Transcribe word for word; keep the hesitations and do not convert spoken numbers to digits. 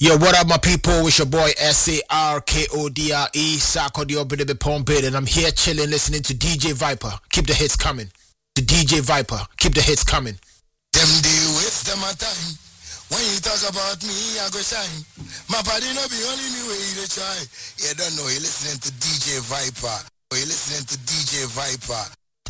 Yo, what up, my people? It's your boy S A R K O D R E, Sarkodie Obidebe Pompid, and I'm here chilling, listening to D J Viper. Keep the hits coming. To D J Viper, keep the hits coming. Them they waste them my time. When you talk about me, I go shine. My body no be only me way you try. You don't know, you're listening to D J Viper. You're listening to D J Viper.